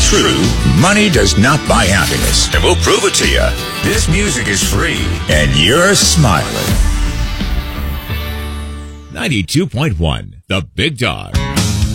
true. Money does not buy happiness. And we'll prove it to you. This music is free. And you're smiling. 92.1, The Big Dog.